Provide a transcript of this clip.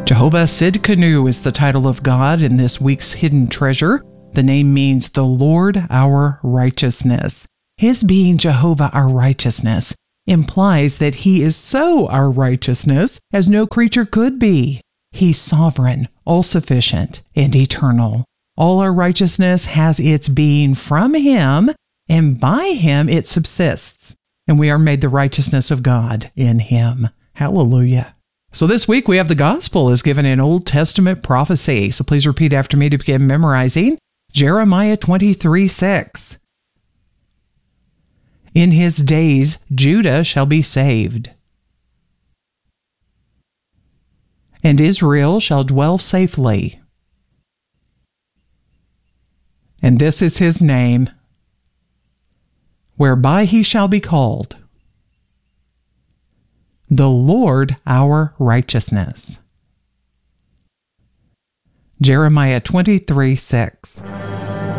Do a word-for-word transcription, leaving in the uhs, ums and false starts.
Jehovah Sidkenu is the title of God in this week's Hidden Treasure. The name means the Lord our righteousness. His being Jehovah our righteousness implies that He is so our righteousness as no creature could be. He's sovereign, all-sufficient, and eternal. All our righteousness has its being from Him, and by Him it subsists. And we are made the righteousness of God in Him. Hallelujah. So this week we have the Gospel as given in Old Testament prophecy. So please repeat after me to begin memorizing. Jeremiah twenty-three six. In his days Judah shall be saved, and Israel shall dwell safely. And this is his name, whereby he shall be called, the Lord our righteousness. Jeremiah twenty-three six.